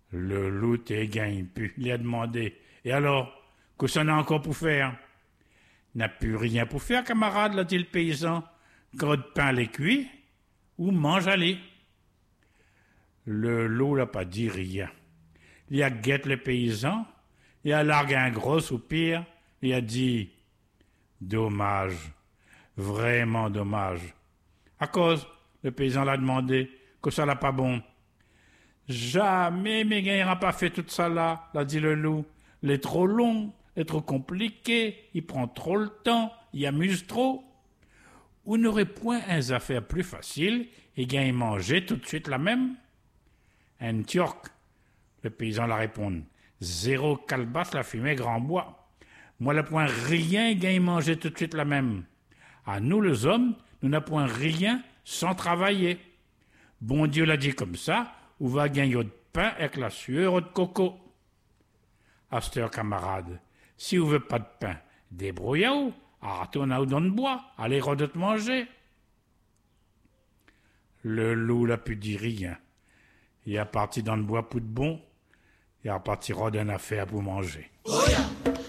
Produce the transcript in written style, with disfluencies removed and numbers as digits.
Le loup gagne plus. Il a demandé. Et alors, que ça n'a encore pour faire? N'a plus rien pour faire, camarade, l'a dit le paysan. Crotte pain les cuits ou mange aller. Le loup n'a pas dit rien. Il a guette le paysan, il a largué un gros soupir, il a dit dommage, vraiment dommage. À cause, le paysan l'a demandé, que ça n'a pas bon. Jamais mes gars n'ira pas fait tout ça là, l'a dit le loup. Il est trop long, il est trop compliqué, il prend trop le temps, il amuse trop. Ou n'aurait point un affaire plus facile et gagne manger tout de suite la même? Un turc, le paysan la répond. Zéro calebasse la fumée grand bois. Moi le point rien gagne manger tout de suite la même. À nous les hommes, nous n'avons point rien sans travailler. Bon Dieu l'a dit comme ça, ou va gagner de pain avec la sueur de coco. Asteur camarade, si vous veut pas de pain, débrouillez-vous, retournez dans le bois, allez redonner manger. Le loup n'a pu dire rien. Il est parti dans le bois pour de bon, il est reparti d'une affaire pour manger. Oh yeah.